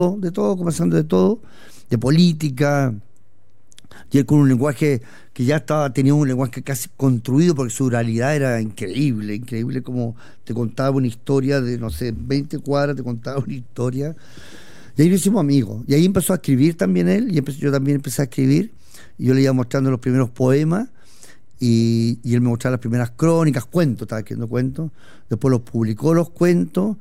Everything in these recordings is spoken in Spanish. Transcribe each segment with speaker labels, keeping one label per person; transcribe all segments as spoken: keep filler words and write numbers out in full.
Speaker 1: de todo, conversando de todo, de política, y él con un lenguaje que ya estaba, tenía un lenguaje casi construido porque su oralidad era increíble, increíble como te contaba una historia de, no sé, veinte cuadras, te contaba una historia, y ahí nos hicimos amigos, y ahí empezó a escribir también él, y empecé, yo también empecé a escribir, y yo le iba mostrando los primeros poemas, y, y él me mostraba las primeras crónicas, cuentos, estaba escribiendo cuentos, después los publicó los cuentos,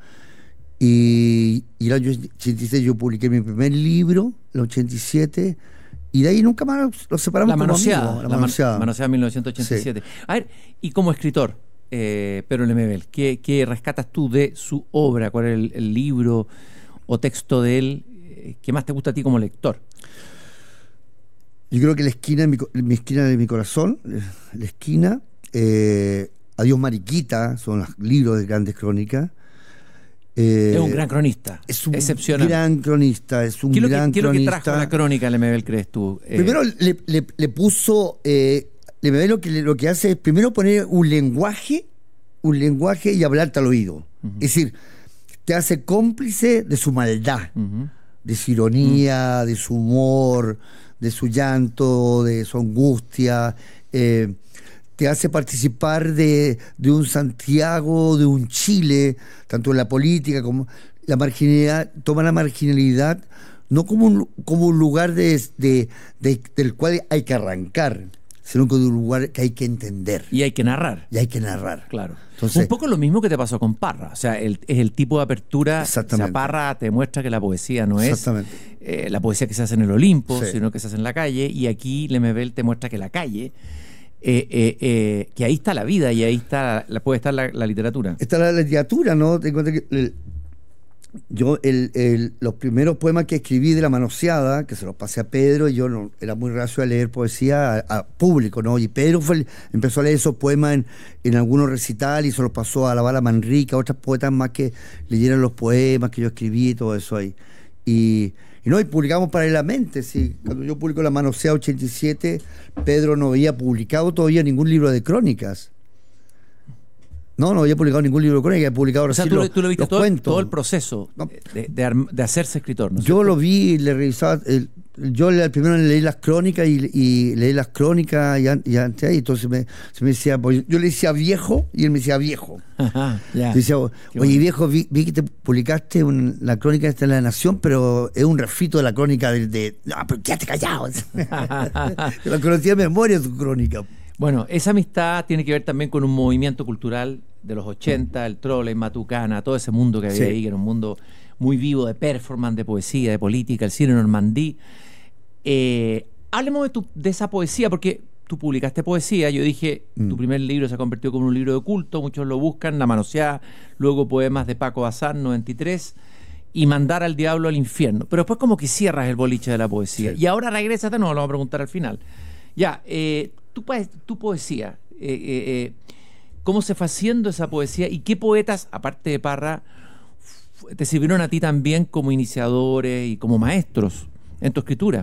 Speaker 1: y, y el año ochenta y seis yo publiqué mi primer libro, el ochenta y siete, y de ahí nunca más los separamos.
Speaker 2: La manoseada,
Speaker 1: como amigos, la
Speaker 2: la
Speaker 1: manoseada.
Speaker 2: manoseada mil novecientos ochenta y siete. Sí. A ver, y como escritor, eh, Pedro Lemebel, ¿qué, ¿qué rescatas tú de su obra? ¿Cuál es el, el libro o texto de él eh, que más te gusta a ti como lector?
Speaker 1: Yo creo que La esquina, mi, mi esquina de mi corazón, La esquina, eh, Adiós Mariquita, son los libros de grandes crónicas.
Speaker 2: Eh, es un gran cronista,
Speaker 1: es un
Speaker 2: excepcional.
Speaker 1: gran cronista, es un
Speaker 2: ¿Qué
Speaker 1: gran
Speaker 2: ¿Qué es lo que
Speaker 1: cronista.
Speaker 2: trajo la crónica Lemebel, crees tú? Eh,
Speaker 1: primero le, le, le puso, eh, Lemebel lo que, lo que hace es primero poner un lenguaje, un lenguaje y hablarte al oído. Uh-huh. Es decir, te hace cómplice de su maldad, uh-huh. de su ironía, uh-huh. de su humor, de su llanto, de su angustia, eh, te hace participar de, de un Santiago, de un Chile, tanto en la política como la marginalidad, toma la marginalidad no como un, como un lugar de, de, de, del cual hay que arrancar, sino como un lugar que hay que entender.
Speaker 2: Y hay que narrar.
Speaker 1: Y hay que narrar.
Speaker 2: Claro.
Speaker 1: Entonces,
Speaker 2: un poco lo mismo que te pasó con Parra. O sea, el, es el tipo de apertura.
Speaker 1: Exactamente.
Speaker 2: O sea, Parra te muestra que la poesía no es
Speaker 1: eh,
Speaker 2: la poesía que se hace en el Olimpo,
Speaker 1: sí.
Speaker 2: sino que se hace en la calle. Y aquí Lemebel te muestra que la calle... Eh, eh, eh, que ahí está la vida y ahí está la, puede estar la, la literatura.
Speaker 1: Está la, la literatura, ¿no? Te cuenta que el, yo el, el, los primeros poemas que escribí de La manoseada, que se los pasé a Pedro, y yo no, era muy reacio a leer poesía a, a público, ¿no? Y Pedro fue el, empezó a leer esos poemas en, en algunos recitales y se los pasó a la Bala Manrique, a otras poetas más que leyeran los poemas que yo escribí y todo eso ahí. Y Y no, y publicamos paralelamente, sí. Cuando yo publico La manoseada ochenta y siete, Pedro no había publicado todavía ningún libro de crónicas. No, no había publicado ningún libro de crónicas, había publicado
Speaker 2: o sea, tú,
Speaker 1: los,
Speaker 2: tú lo viste
Speaker 1: los
Speaker 2: todo,
Speaker 1: cuentos.
Speaker 2: todo el proceso no. de, de, de hacerse escritor, ¿no?
Speaker 1: Yo lo vi, le revisaba, el, yo el primero leí las crónicas y, y leí las crónicas y, y antes ahí, entonces me, se me decía, pues, yo le decía viejo y él me decía viejo.
Speaker 2: Ajá, ya.
Speaker 1: Decía, oye bueno. viejo, vi, vi que te publicaste un, la crónica esta de La Nación, pero es un refrito de la crónica de, de no, pero quédate callado. La conocía de memoria su crónica.
Speaker 2: Bueno, esa amistad tiene que ver también con un movimiento cultural de los ochenta, el Trole, Matucana, todo ese mundo que había sí. ahí, que era un mundo muy vivo de performance, de poesía, de política, el cine Normandí. Eh, hablemos de, tu, de esa poesía, porque tú publicaste poesía, yo dije, mm. tu primer libro se ha convertido como un libro de culto, muchos lo buscan, La manoseada, luego poemas de Paco Bazán, noventa y tres, y Mandar al diablo al infierno. Pero después como que cierras el boliche de la poesía. Sí. Y ahora regrésate, no, lo vamos a preguntar al final. Ya, eh, tu, tu poesía, eh, eh, eh, ¿cómo se fue haciendo esa poesía? ¿Y qué poetas, aparte de Parra, te sirvieron a ti también como iniciadores y como maestros en tu escritura?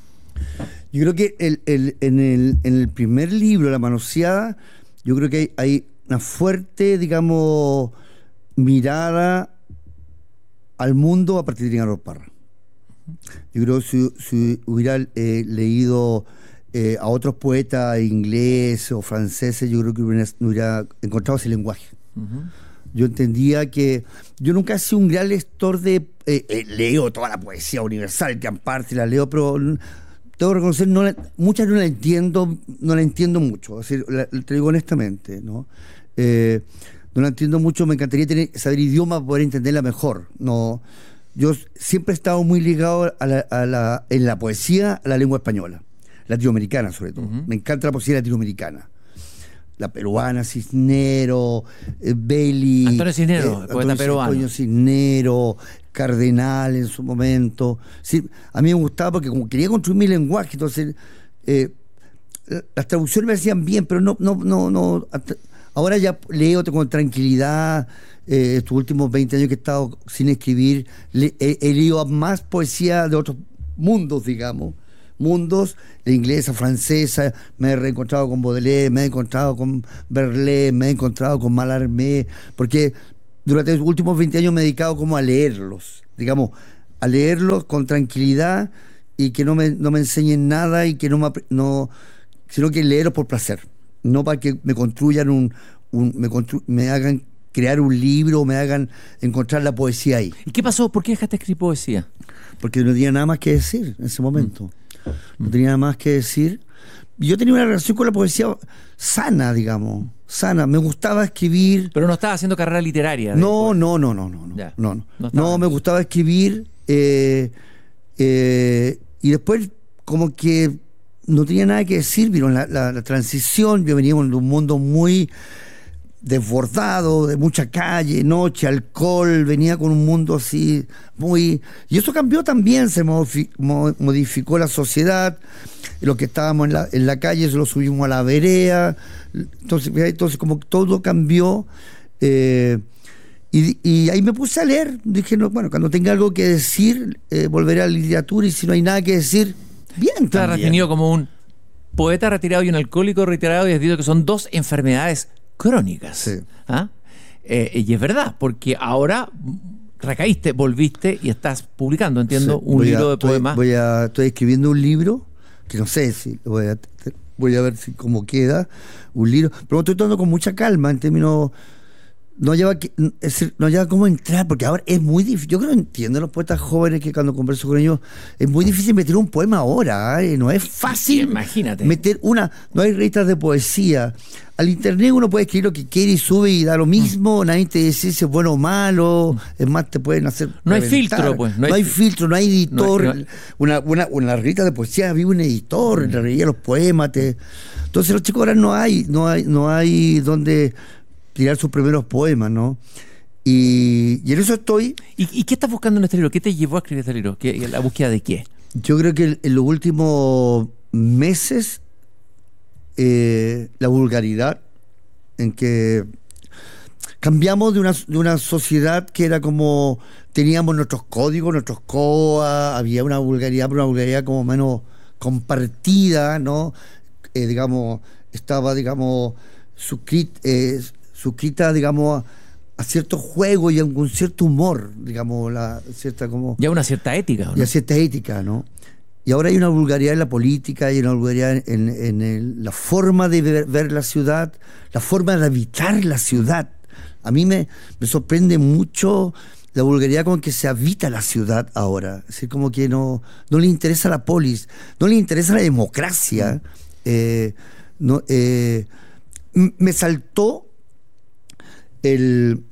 Speaker 1: Yo creo que el, el, en, el, en el primer libro, La manoseada, yo creo que hay, hay una fuerte, digamos, mirada al mundo a partir de Nicanor Parra. Yo creo que si, si hubiera eh, leído eh, a otros poetas ingleses o franceses, yo creo que hubiera, hubiera encontrado ese lenguaje. Uh-huh. Yo entendía que yo nunca he sido un gran lector de eh, eh, leo toda la poesía universal, gran parte la leo, pero tengo que reconocer, no la, muchas no la entiendo, no la entiendo mucho, es decir, la, te digo honestamente, ¿no? Eh, no la entiendo mucho, me encantaría tener, saber idioma para poder entenderla mejor. No, yo siempre he estado muy ligado a la, a la, en la poesía a la lengua española, latinoamericana sobre todo. Uh-huh. Me encanta la poesía latinoamericana. La peruana, Cisnero, eh, Belli.
Speaker 2: Antonio Cisnero, eh, poeta
Speaker 1: Antonio
Speaker 2: peruano.
Speaker 1: Antonio Cisnero, Cardenal en su momento. Sí, a mí me gustaba porque como quería construir mi lenguaje, entonces eh, las traducciones me hacían bien, pero no, no, no, no. Hasta, ahora ya leo con tranquilidad. Eh, estos últimos veinte años que he estado sin escribir, le, he, he leído más poesía de otros mundos, digamos. mundos, la inglesa, francesa, me he reencontrado con Baudelaire, me he encontrado con Verlaine, me he encontrado con Mallarmé, porque durante los últimos veinte años me he dedicado como a leerlos, digamos, a leerlos con tranquilidad y que no me, no me enseñen nada y que no me, no, sino que leerlos por placer, no para que me construyan un, un me, constru, me hagan crear un libro o me hagan encontrar la poesía ahí.
Speaker 2: ¿Y qué pasó? ¿Por qué dejaste de escribir poesía?
Speaker 1: Porque no tenía nada más que decir en ese momento. Mm. No tenía nada más que decir. Yo tenía una relación con la poesía sana, digamos, sana. Me gustaba escribir.
Speaker 2: Pero no estaba haciendo carrera literaria.
Speaker 1: No, no, no, no, no, no,
Speaker 2: ya.
Speaker 1: no, no.
Speaker 2: No,
Speaker 1: no me gustaba escribir eh, eh, y después como que no tenía nada que decir. Vieron la, la, la transición. Yo venía de un mundo muy desbordado, de mucha calle, noche, alcohol, venía con un mundo así muy... Y eso cambió también, se modificó la sociedad, los que estábamos en la, en la calle se lo subimos a la vereda, entonces, entonces como todo cambió, eh, y, y ahí me puse a leer, dije, no, bueno, cuando tenga algo que decir, eh, volveré a la literatura, y si no hay nada que decir, bien.
Speaker 2: Te has definido como un poeta retirado y un alcohólico retirado, y has dicho que son dos enfermedades crónicas.
Speaker 1: Sí.
Speaker 2: ¿Ah? Eh, y es verdad, porque ahora recaíste, volviste y estás publicando, entiendo,
Speaker 1: sí,
Speaker 2: un libro
Speaker 1: a,
Speaker 2: de poemas.
Speaker 1: Voy a, estoy escribiendo un libro, que no sé si voy a, voy a ver si cómo queda, un libro, pero lo estoy tomando con mucha calma en términos... No lleva, que, es decir, no lleva cómo entrar, porque ahora es muy difícil. Yo creo que entiendo a los poetas jóvenes que cuando converso con ellos, es muy difícil meter un poema ahora, ¿eh? No es fácil.
Speaker 2: Sí, imagínate.
Speaker 1: Meter una, no hay revistas de poesía. Al internet uno puede escribir lo que quiere y sube y da lo mismo, mm. nadie te dice si es bueno o malo, es más, te pueden hacer.
Speaker 2: No hay filtro, pues.
Speaker 1: No hay, no hay filtro, no hay editor.
Speaker 2: No hay, no...
Speaker 1: Una, una, una revista de poesía vive un editor, mm. le leía los poemas. Te... Entonces los chicos ahora no hay, no hay, no hay donde tirar sus primeros poemas, ¿no? Y, y en eso estoy.
Speaker 2: ¿Y, ¿Y qué estás buscando en este libro? ¿Qué te llevó a escribir este libro? ¿Qué, ¿La búsqueda de qué?
Speaker 1: Yo creo que en los últimos meses eh, la vulgaridad, en que cambiamos de una, de una sociedad que era como, teníamos nuestros códigos, nuestros C O A, había una vulgaridad, pero una vulgaridad como menos compartida, ¿no? Eh, digamos, estaba, digamos, suscrita, eh, suscrita, digamos, a, a cierto juego y a un cierto humor, digamos, la cierta como...
Speaker 2: Ya una cierta ética, ¿no?
Speaker 1: Y a cierta ética, ¿no? Y ahora hay una vulgaridad en la política, hay una vulgaridad en, en el, la forma de ver, ver la ciudad, la forma de habitar la ciudad. A mí me, me sorprende mucho la vulgaridad con que se habita la ciudad ahora. Es decir, como que no, no le interesa la polis, no le interesa la democracia. Eh, no, eh, me saltó el...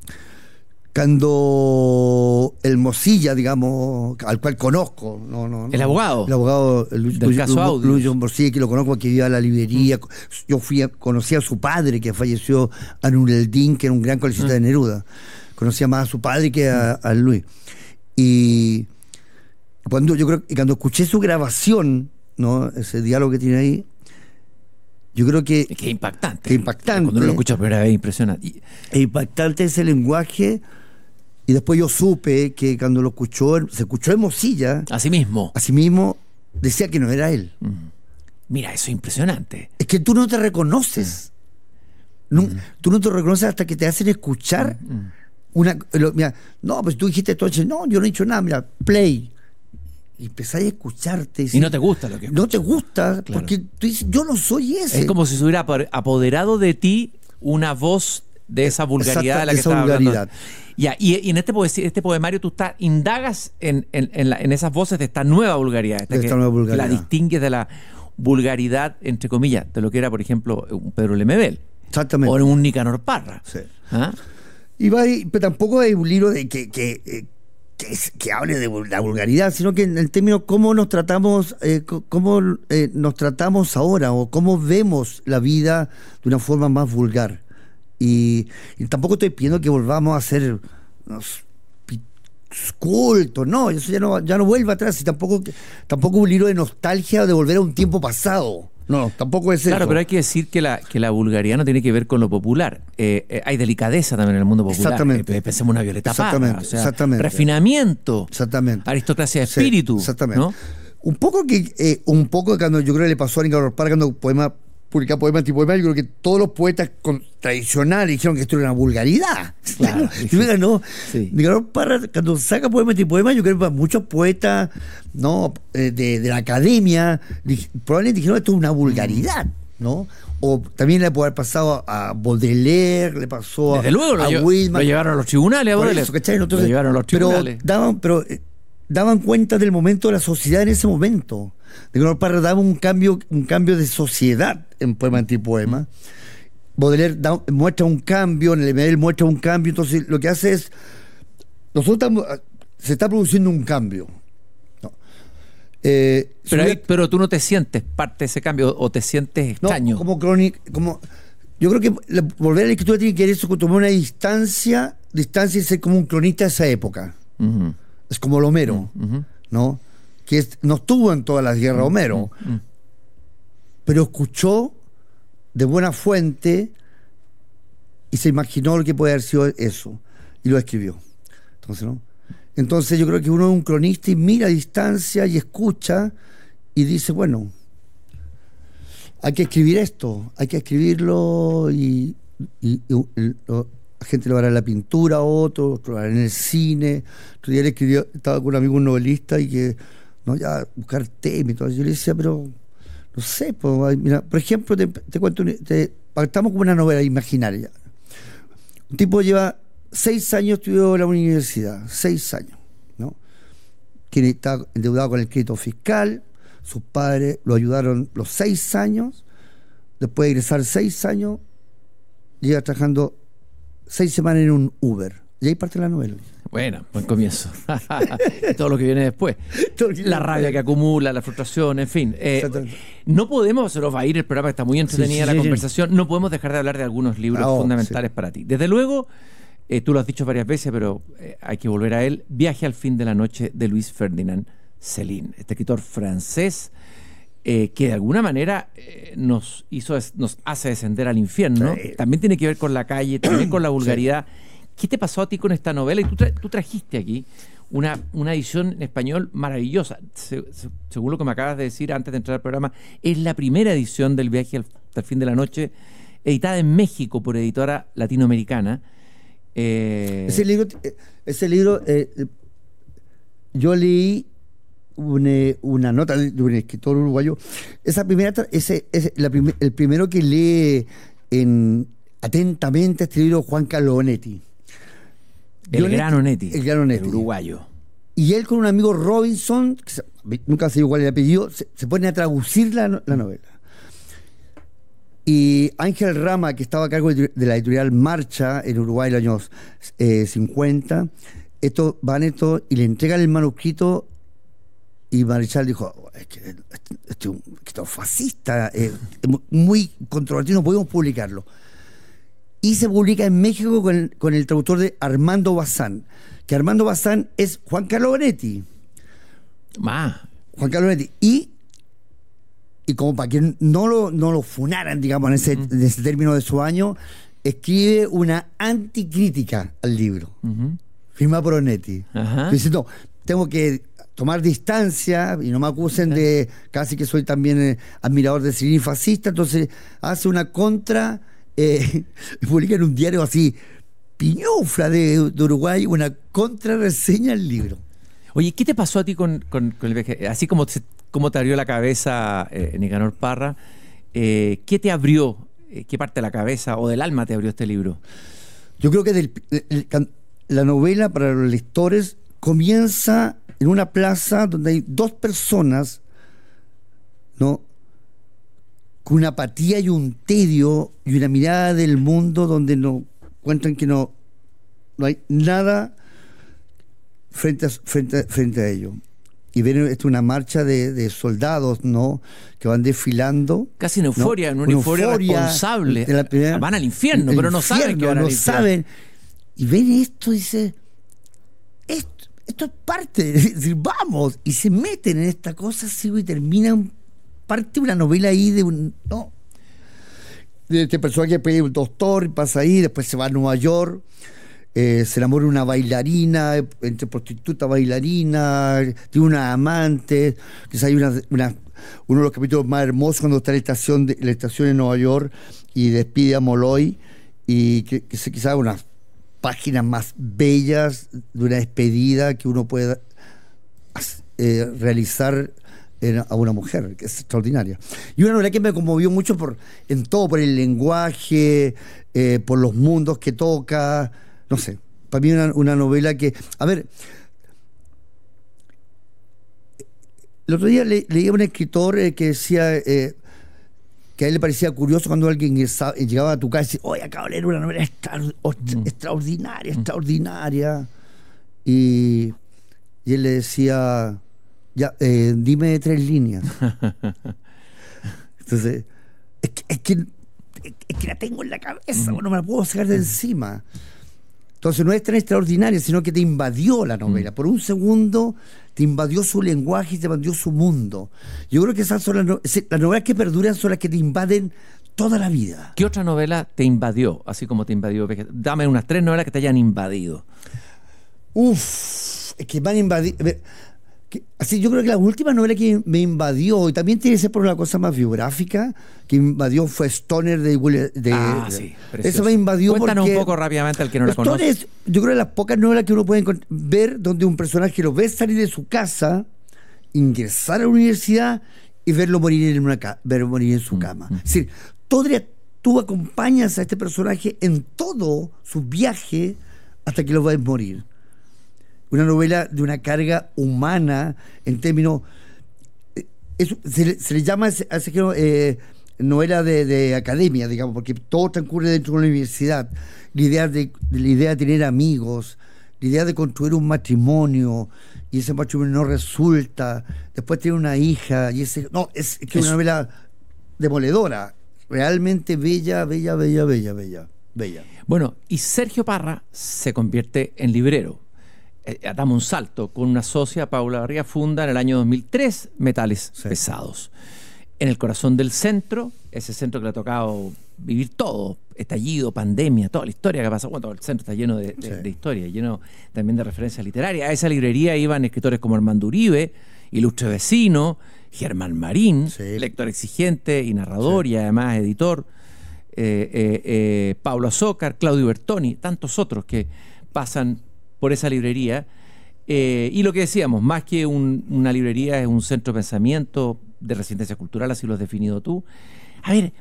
Speaker 1: Cuando el Mosilla, digamos, al cual conozco, no, no, no,
Speaker 2: el abogado,
Speaker 1: el abogado el,
Speaker 2: del caso Audios,
Speaker 1: Luis Mosilla, que lo conozco, que iba a la librería, mm. yo fui a, conocí a su padre, que falleció, a Nureldin, que era un gran coleccionista mm. de Neruda, conocía más a su padre que a, a Luis, y cuando yo creo que cuando escuché su grabación, ¿no? Ese diálogo que tiene ahí, yo creo que...
Speaker 2: Es que impactante.
Speaker 1: Que impactante.
Speaker 2: Cuando lo escuchas por primera vez, impresionante.
Speaker 1: Es impactante ese lenguaje. Y después yo supe que cuando lo escuchó, se escuchó en Mosilla.
Speaker 2: Así mismo.
Speaker 1: Así mismo, decía que no era él.
Speaker 2: Mm. Mira, eso es impresionante.
Speaker 1: Es que tú no te reconoces. Mm. No, mm. Tú no te reconoces hasta que te hacen escuchar mm. una... Lo, mira, no, pues tú dijiste todo eso. No, yo no he dicho nada. Mira, play. Y empezáis a escucharte.
Speaker 2: Y, y no te gusta lo que escuchas.
Speaker 1: No te gusta, claro. Porque tú dices, yo no soy ese.
Speaker 2: Es como si se hubiera apoderado de ti una voz de esa vulgaridad. Exacto, de la que
Speaker 1: esa vulgaridad.
Speaker 2: Hablando. Ya, y, y en este, este poemario tú estás, indagas en, en, en, la, en esas voces de esta nueva vulgaridad. Esta
Speaker 1: de
Speaker 2: que
Speaker 1: esta nueva vulgaridad.
Speaker 2: La distingues de la vulgaridad, entre comillas, de lo que era, por ejemplo, un Pedro Lemebel.
Speaker 1: Exactamente.
Speaker 2: O un Nicanor Parra.
Speaker 1: Sí.
Speaker 2: ¿Ah?
Speaker 1: Y va ahí, pero tampoco hay un libro de que... que eh, Que, es, que hable de la vulgaridad, sino que en el término cómo nos tratamos, eh, cómo eh, nos tratamos ahora o cómo vemos la vida de una forma más vulgar. Y, y tampoco estoy pidiendo que volvamos a ser unos cultos, no, eso ya no, ya no vuelve atrás, y tampoco, tampoco un libro de nostalgia o de volver a un tiempo pasado. No, tampoco es eso.
Speaker 2: Claro, pero hay que decir que la, que la vulgaridad no tiene que ver con lo popular. Eh, eh, hay delicadeza también en el mundo popular.
Speaker 1: Exactamente.
Speaker 2: Eh, pensemos una Violeta
Speaker 1: exactamente,
Speaker 2: Parra. O sea,
Speaker 1: exactamente.
Speaker 2: Refinamiento.
Speaker 1: Exactamente.
Speaker 2: Aristocracia de espíritu.
Speaker 1: Sí, exactamente.
Speaker 2: ¿No?
Speaker 1: Un poco que, eh, un poco cuando yo creo que le pasó a Nicanor Parra cuando el poema publicar poema antipoema, yo creo que todos los poetas con, tradicionales dijeron que esto era una vulgaridad.
Speaker 2: Claro,
Speaker 1: sí, sí. ¿No?
Speaker 2: Sí.
Speaker 1: Nicanor Parra, cuando saca poema antipoema, yo creo que para muchos poetas, ¿no? de, de la academia, probablemente dijeron esto es una vulgaridad, ¿no? O también le puede haber pasado a Baudelaire, le pasó
Speaker 2: Desde
Speaker 1: a,
Speaker 2: luego,
Speaker 1: a
Speaker 2: lo,
Speaker 1: Whitman.
Speaker 2: Lo llevaron a los tribunales a Baudelaire.
Speaker 1: Eso, ¿cachai? Entonces,
Speaker 2: lo llevaron a los tribunales.
Speaker 1: Pero daban, pero, eh, daban cuenta del momento de la sociedad en ese momento. Nicanor Parra daba un cambio, un cambio de sociedad en poema antipoema. Mm. Baudelaire da, muestra un cambio, en el Medellín muestra un cambio, entonces lo que hace es, nosotros estamos, se está produciendo un cambio. No. Eh,
Speaker 2: pero,
Speaker 1: si
Speaker 2: hay, pero tú no te sientes parte de ese cambio o te sientes extraño.
Speaker 1: No, como crónica, como yo creo que la, volver a la escritura tiene que ver eso, tomar una distancia, distancia y ser como un cronista de esa época. Uh-huh. Es como Homero, uh-huh. ¿no? Que es, no estuvo en todas las guerras uh-huh. Homero, uh-huh. pero escuchó de buena fuente y se imaginó lo que puede haber sido eso y lo escribió. Entonces, ¿no? Entonces yo creo que uno es un cronista y mira a distancia y escucha y dice, bueno, hay que escribir esto, hay que escribirlo y, y, y, y lo, la gente lo hará en la pintura, otro, otro lo hará en el cine. Otro día le escribió, estaba con un amigo, un novelista, y que, no, ya, buscar temas y todo. Yo le decía, pero, no sé, pues, mira, por ejemplo, te, te cuento, te, partamos como una novela imaginaria. Un tipo lleva seis años, estudió en la universidad, seis años, ¿no? Quien está endeudado con el crédito fiscal, sus padres lo ayudaron los seis años, después de egresar seis años, llega trabajando seis semanas en un Uber. Y ahí parte la novela.
Speaker 2: Bueno, buen comienzo. Todo lo que viene después. La rabia que acumula, la frustración, en fin. Eh, no podemos, se nos va a ir el programa, está muy entretenida sí, sí, la sí, conversación, sí. No podemos dejar de hablar de algunos libros oh, fundamentales sí. para ti. Desde luego, eh, tú lo has dicho varias veces, pero eh, hay que volver a él. Viaje al fin de la noche, de Louis Ferdinand Céline, este escritor francés eh, que de alguna manera eh, nos hizo, nos hace descender al infierno. Sí. También tiene que ver con la calle, también con la vulgaridad. Sí. ¿Qué te pasó a ti con esta novela? Y tú, tra tú trajiste aquí una, una edición en español maravillosa. Se, se, según lo que me acabas de decir antes de entrar al programa, es la primera edición del Viaje al, al fin de la noche, editada en México por editora latinoamericana. Eh...
Speaker 1: Ese libro, ese libro eh, yo leí una, una nota de un escritor uruguayo. Esa primera, ese, ese, la prim el primero que lee en, atentamente este libro, Juan Carlos Onetti.
Speaker 2: El gran Onetti,
Speaker 1: el gran Onetti,
Speaker 2: el uruguayo.
Speaker 1: Y él con un amigo Robinson, que se, nunca sé igual el apellido, se, se pone a traducir la, la novela. Y Ángel Rama, que estaba a cargo de la editorial Marcha en Uruguay en los años eh, cincuenta, esto, van esto y le entregan el manuscrito y Marichal dijo, oh, es que este es un escritor fascista, eh, muy controvertido, no podemos publicarlo. Y se publica en México con el, con el traductor de Armando Bazán, que Armando Bazán es Juan Carlos Onetti.
Speaker 2: Ah.
Speaker 1: Juan Carlos Onetti. Y, y como para que no lo, no lo funaran, digamos, en ese, uh-huh. en ese término de su año, escribe una anticrítica al libro, uh-huh. firmada por Onetti. Uh-huh. Diciendo, tengo que tomar distancia y no me acusen uh-huh. de casi que soy también eh, admirador de Céline fascista, entonces hace una contra... Eh, publica en un diario así, piñufla de, de Uruguay, una contrarreseña al libro.
Speaker 2: Oye, ¿qué te pasó a ti con, con, con el viaje? Así como te, como te abrió la cabeza eh, Nicanor Parra, eh, ¿qué te abrió? Eh, ¿Qué parte de la cabeza o del alma te abrió este libro?
Speaker 1: Yo creo que del, el, el, la novela para los lectores comienza en una plaza donde hay dos personas, ¿no?, con una apatía y un tedio y una mirada del mundo donde no cuentan que no, no hay nada frente a, frente, frente a ello. Y ven esto, una marcha de, de soldados, ¿no?, que van desfilando.
Speaker 2: Casi en euforia, ¿no? En una euforia, euforia responsable.
Speaker 1: De la primera,
Speaker 2: van al infierno, pero no
Speaker 1: infierno,
Speaker 2: saben que van
Speaker 1: no
Speaker 2: al infierno.
Speaker 1: Saben. Y ven esto y dicen, esto, esto es parte, es decir, vamos. Y se meten en esta cosa así y terminan parte una novela ahí de un... No, de este personaje que pide un doctor, pasa ahí, después se va a Nueva York, eh, se enamora de una bailarina, entre prostituta bailarina, tiene una amante, quizás hay una, una, uno de los capítulos más hermosos cuando está en la estación, de, la estación en Nueva York y despide a Molloy, y que, que se quizás unas páginas más bellas de una despedida que uno puede eh, realizar en, a una mujer, que es extraordinaria. Y una novela que me conmovió mucho por, en todo, por el lenguaje, eh, por los mundos que toca, no sé, para mí una, una novela que, a ver, el otro día le, leía a un escritor eh, que decía eh, que a él le parecía curioso cuando alguien ingresaba, llegaba a tu casa y decía, oye, acabo de leer una novela extra, mm. extraordinaria, extraordinaria. Y, y él le decía, ya, eh, dime tres líneas. Entonces, es que, es, que, es que la tengo en la cabeza, mm. no me la puedo sacar de encima. Entonces no es tan extraordinaria, sino que te invadió la novela. Mm. Por un segundo te invadió su lenguaje y te invadió su mundo. Yo creo que esas son las, no las novelas que perduran, son las que te invaden toda la vida.
Speaker 2: ¿Qué otra novela te invadió, así como te invadió? Dame unas tres novelas que te hayan invadido.
Speaker 1: Uf, es que me han invadido... Que, así, yo creo que la última novela que me invadió, y también tiene que ser por una cosa más biográfica, que invadió fue Stoner de William. De,
Speaker 2: ah, sí,
Speaker 1: eso me invadió.
Speaker 2: Cuéntanos
Speaker 1: porque
Speaker 2: un poco rápidamente al que no la
Speaker 1: Stoner
Speaker 2: conoce.
Speaker 1: Es, yo creo, de las pocas novelas que uno puede ver donde un personaje lo ve salir de su casa, ingresar a la universidad y verlo morir en, una verlo morir en su mm, cama. Mm. Es decir, todo, tú acompañas a este personaje en todo su viaje hasta que lo ves morir. Una novela de una carga humana en términos... Eso, se, se le llama a ese, eh, novela de, de academia, digamos, porque todo transcurre dentro de una universidad. La idea de, de, la idea de tener amigos, la idea de construir un matrimonio, y ese matrimonio no resulta, después tiene una hija, y ese... No, es, es que es una novela demoledora, realmente bella, bella, bella, bella, bella, bella.
Speaker 2: Bueno, y Sergio Parra se convierte en librero. Damos un salto con una socia, Paula Barriga, funda en el año dos mil tres Metales sí. Pesados. En el corazón del centro, ese centro que le ha tocado vivir todo, estallido, pandemia, toda la historia que ha pasado. Bueno, todo el centro está lleno de, de, sí. de historia, lleno también de referencias literarias. A esa librería iban escritores como Armando Uribe, Ilustre Vecino, Germán Marín, sí. lector exigente y narrador sí. y además editor, eh, eh, eh, Pablo Azócar, Claudio Bertoni, tantos otros que pasan por esa librería, eh, y lo que decíamos, más que un, una librería, es un centro de pensamiento, de resistencia cultural, así lo has definido tú. A ver,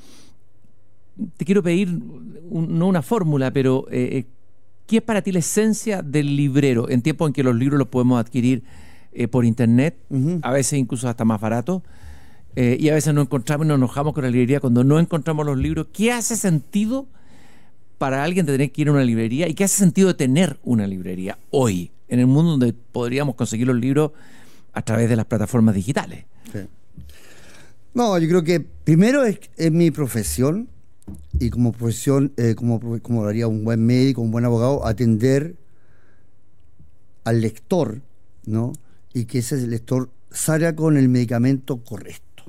Speaker 2: te quiero pedir, un, no una fórmula, pero eh, ¿qué es para ti la esencia del librero en tiempos en que los libros los podemos adquirir eh, por internet, uh-huh. a veces incluso hasta más barato, eh, y a veces nos encontramos y nos enojamos con la librería cuando no encontramos los libros? ¿Qué hace sentido para alguien de tener que ir a una librería, y qué hace sentido de tener una librería hoy, en el mundo donde podríamos conseguir los libros a través de las plataformas digitales?
Speaker 1: Sí. No, yo creo que primero es, es mi profesión, y como profesión, eh, como, como lo haría un buen médico, un buen abogado, atender al lector, ¿no? Y que ese lector salga con el medicamento correcto.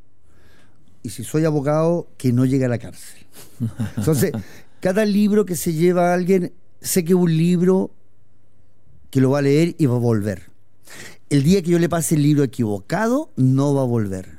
Speaker 1: Y si soy abogado, que no llegue a la cárcel. Entonces, cada libro que se lleva a alguien, sé que es un libro que lo va a leer y va a volver. El día que yo le pase el libro equivocado, no va a volver.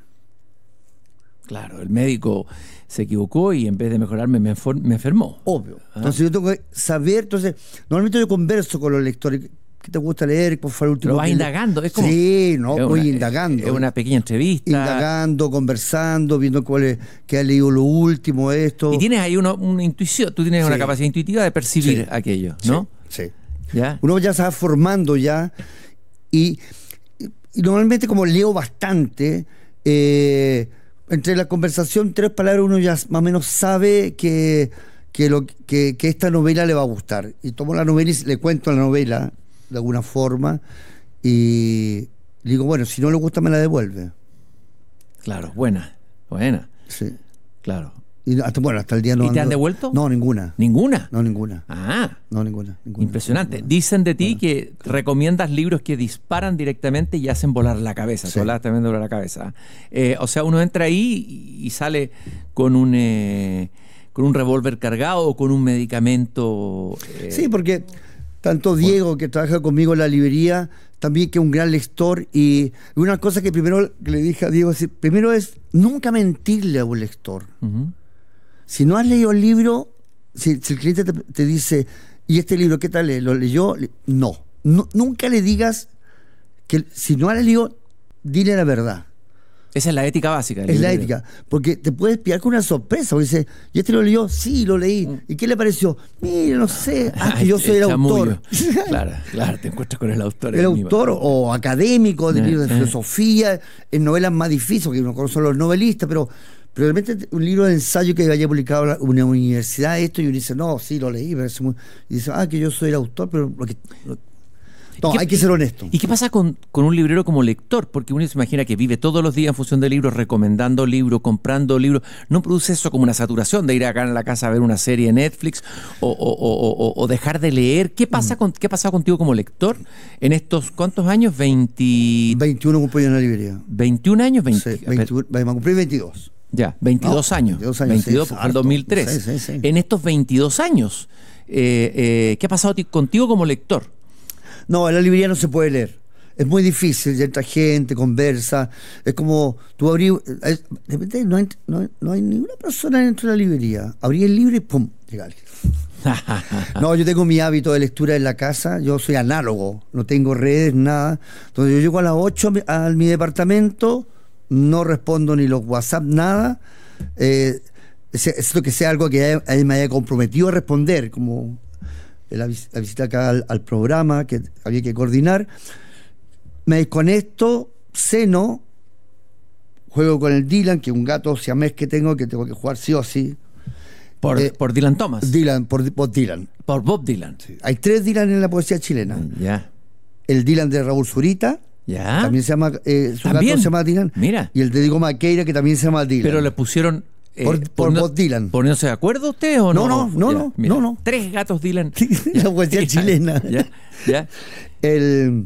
Speaker 2: Claro, el médico se equivocó y en vez de mejorarme me, me enfermó.
Speaker 1: Obvio. ¿Ah? Entonces yo tengo que saber, entonces, normalmente yo converso con los lectores. ¿Qué te gusta leer? Por favor, último.
Speaker 2: Lo vas indagando, es como.
Speaker 1: Sí, no,
Speaker 2: es
Speaker 1: voy
Speaker 2: una,
Speaker 1: indagando.
Speaker 2: Es una pequeña entrevista.
Speaker 1: Indagando, conversando, viendo cuál es, qué ha leído lo último, esto.
Speaker 2: Y tienes ahí uno, una intuición, tú tienes sí. una capacidad intuitiva de percibir sí. aquello, ¿no?
Speaker 1: Sí. sí.
Speaker 2: ¿Ya?
Speaker 1: Uno ya se va formando ya. Y, y normalmente, como leo bastante, eh, entre la conversación, tres palabras, uno ya más o menos sabe que, que, lo, que, que esta novela le va a gustar. Y tomo la novela y le cuento la novela de alguna forma, y digo, bueno, si no le gusta me la devuelve.
Speaker 2: Claro, buena, buena.
Speaker 1: Sí.
Speaker 2: Claro.
Speaker 1: Y hasta, bueno, hasta el día no.
Speaker 2: ¿Y te
Speaker 1: ando...
Speaker 2: han devuelto?
Speaker 1: No, ninguna.
Speaker 2: ¿Ninguna?
Speaker 1: No, ninguna.
Speaker 2: Ah.
Speaker 1: No, ninguna. ninguna
Speaker 2: Impresionante.
Speaker 1: Ninguna.
Speaker 2: Dicen de ti
Speaker 1: bueno.
Speaker 2: que recomiendas libros que disparan directamente y hacen volar la cabeza. Sí. Tú hablabas también de volar la cabeza. Eh, o sea, uno entra ahí y sale con un... Eh, con un revólver cargado o con un medicamento. Eh...
Speaker 1: Sí, porque tanto Diego, que trabaja conmigo en la librería, también que es un gran lector, y una cosa que primero que le dije a Diego, es, primero es nunca mentirle a un lector. Uh-huh. Si no has leído el libro, si, si el cliente te, te dice, ¿y este libro qué tal? ¿Lo leyó? No. no nunca le digas que si no has leído, dile la verdad.
Speaker 2: Esa es la ética básica.
Speaker 1: Es la ética, porque te puedes pillar con una sorpresa, porque dice, ¿y este lo leyó? Sí, lo leí. ¿Y qué le pareció? Mira, no sé, ah, que yo soy el autor.
Speaker 2: Claro, claro, te encuentras con el autor.
Speaker 1: El autor o académico, de libros de filosofía, en novelas más difíciles, porque uno conoce a los novelistas, pero, pero realmente un libro de ensayo que haya publicado una universidad, esto, y uno dice, no, sí, lo leí, pero muy... y dice, ah, que yo soy el autor, pero lo que... Lo... No, hay que ser honesto.
Speaker 2: ¿Y qué pasa con, con un librero como lector? Porque uno se imagina que vive todos los días en función de libros, recomendando libros, comprando libros. ¿No produce eso como una saturación de ir acá en la casa a ver una serie de Netflix o, o, o, o, o dejar de leer? ¿Qué pasa con, qué ha pasado contigo como lector en estos, ¿cuántos años? veinte...
Speaker 1: veintiuno cumplí en la librería.
Speaker 2: ¿veintiún años? veinte...
Speaker 1: Sí, veintiuno, me cumplí veintidós.
Speaker 2: Ya, veintidós no, años. veintidós años. veintidós, sí, porque fue en dos mil tres. Sí, sí, sí. En estos veintidós años, eh, eh, ¿qué ha pasado contigo como lector?
Speaker 1: No, en la librería no se puede leer. Es muy difícil, ya entra gente, conversa. Es como, tú abrís... De repente no hay, no, no hay ninguna persona dentro de la librería. Abrí el libro y ¡pum! Llega alguien. No, yo tengo mi hábito de lectura en la casa. Yo soy análogo. No tengo redes, nada. Entonces yo llego a las ocho a mi departamento, no respondo ni los WhatsApp, nada. Eh, excepto que sea algo que a él me haya comprometido a responder, como... La, vis la visita acá al, al programa que había que coordinar. Me desconecto, ceno, juego con el Dylan, que es un gato siamés que tengo, que tengo que jugar sí o sí.
Speaker 2: ¿Por, eh, por Dylan Thomas?
Speaker 1: Dylan, por Bob Dylan.
Speaker 2: Por Bob Dylan.
Speaker 1: Sí. Hay tres Dylan en la poesía chilena.
Speaker 2: Ya. Yeah.
Speaker 1: El Dylan de Raúl Zurita.
Speaker 2: Ya. Yeah.
Speaker 1: También se llama, eh, su
Speaker 2: ¿También?
Speaker 1: gato se llama Dylan.
Speaker 2: Mira.
Speaker 1: Y el de Diego Maqueira, que también se llama Dylan.
Speaker 2: Pero le pusieron...
Speaker 1: Eh, por por Bob Dylan.
Speaker 2: ¿Poniéndose de acuerdo usted o
Speaker 1: no?
Speaker 2: No,
Speaker 1: no, no, no,
Speaker 2: mira,
Speaker 1: no, no.
Speaker 2: Tres gatos Dylan.
Speaker 1: La poesía chilena.
Speaker 2: Ya, ya.
Speaker 1: El...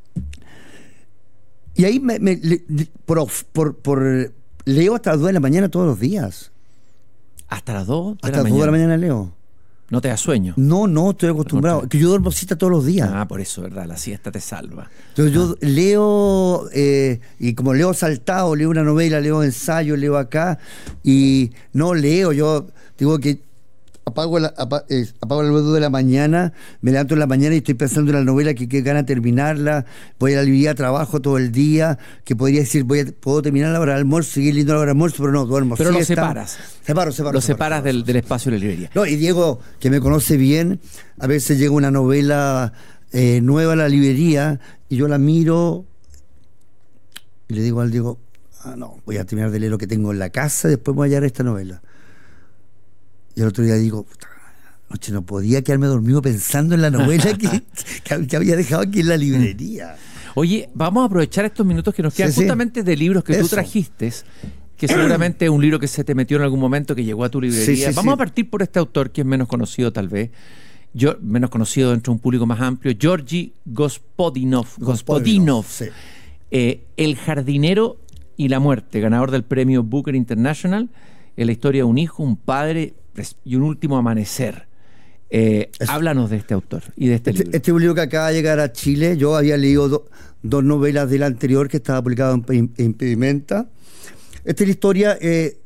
Speaker 1: Y ahí me, me le, por, por, por leo hasta las dos de la mañana todos los días.
Speaker 2: ¿Hasta las dos?
Speaker 1: Hasta las dos de la mañana leo.
Speaker 2: ¿No te da sueño?
Speaker 1: No, no, estoy acostumbrado. Es que yo duermo siesta todos los días.
Speaker 2: Ah, por eso, ¿verdad? La siesta te salva.
Speaker 1: Entonces
Speaker 2: ah.
Speaker 1: yo leo, eh, y como leo saltado, leo una novela, leo ensayo, leo acá, y no leo, yo digo que apago, la, apa, eh, apago a las dos de la mañana, me levanto en la mañana y estoy pensando en la novela que qué gana terminarla, voy a la librería, trabajo todo el día, que podría decir, voy a, puedo terminar la hora del almuerzo, seguir leyendo la hora del almuerzo, pero no, duermo.
Speaker 2: Pero
Speaker 1: siesta.
Speaker 2: lo separas.
Speaker 1: Separo, separo.
Speaker 2: Lo
Speaker 1: separo,
Speaker 2: separas
Speaker 1: separo,
Speaker 2: del,
Speaker 1: separo.
Speaker 2: del espacio de la librería.
Speaker 1: No, y Diego, que me conoce bien, a veces llega una novela eh, nueva a la librería y yo la miro y le digo al Diego, ah, no, voy a terminar de leer lo que tengo en la casa, después voy a hallar esta novela. Y el otro día digo, noche no podía quedarme dormido pensando en la novela que, que había dejado aquí en la librería.
Speaker 2: Oye, vamos a aprovechar estos minutos que nos quedan
Speaker 1: sí,
Speaker 2: justamente
Speaker 1: sí.
Speaker 2: de libros que
Speaker 1: Eso.
Speaker 2: tú trajiste, que seguramente es un libro que se te metió en algún momento, que llegó a tu librería.
Speaker 1: Sí, sí,
Speaker 2: vamos
Speaker 1: sí.
Speaker 2: a partir por este autor que es menos conocido tal vez, yo, menos conocido dentro de un público más amplio, Georgi Gospodinov. Gospodinov.
Speaker 1: Sí.
Speaker 2: Eh, El jardinero y la muerte, ganador del premio Booker International, en la historia de un hijo, un padre y un último amanecer. Eh, háblanos de este autor y de este,
Speaker 1: este
Speaker 2: libro.
Speaker 1: Este es un libro que acaba de llegar a Chile. Yo había leído do, dos novelas del anterior que estaba publicado en, en Impedimenta. Esta es la historia. Eh,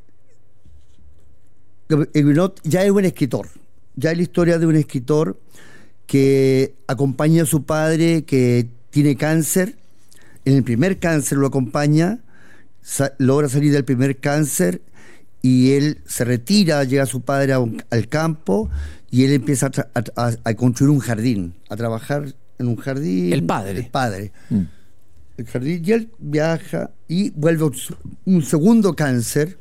Speaker 1: ya es un escritor. Ya es la historia de un escritor que acompaña a su padre que tiene cáncer. En el primer cáncer lo acompaña, sa logra salir del primer cáncer y él se retira, llega su padre a un, al campo y él empieza a, a, a construir un jardín, a trabajar en un jardín.
Speaker 2: El padre.
Speaker 1: El padre.
Speaker 2: Mm.
Speaker 1: El jardín, y él viaja y vuelve un, un segundo cáncer.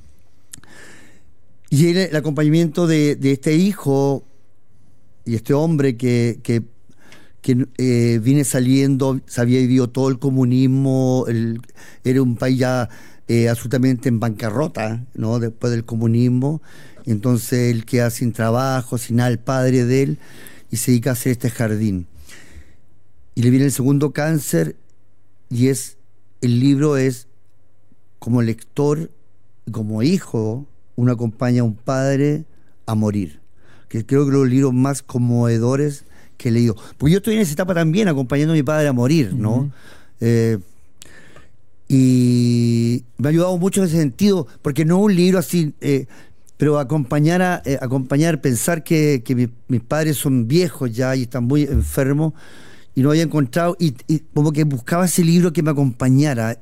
Speaker 1: Y él, el acompañamiento de, de este hijo y este hombre que, que, que eh, viene saliendo, se había vivido todo el comunismo, el, era un país ya eh, absolutamente en bancarrota, ¿no? Después del comunismo. Entonces él queda sin trabajo, sin nada, el padre de él, y se dedica a hacer este jardín. Y le viene el segundo cáncer, y es el libro es como lector, como hijo, uno acompaña a un padre a morir, que creo que los libros más conmovedores que he leído. Porque yo estoy en esa etapa también, acompañando a mi padre a morir, ¿no? Uh-huh. eh, y me ha ayudado mucho en ese sentido, porque no es un libro así, eh, pero acompañar, a, eh, acompañar, pensar que, que mi, mis padres son viejos ya y están muy enfermos, y no había encontrado, y, y como que buscaba ese libro que me acompañara,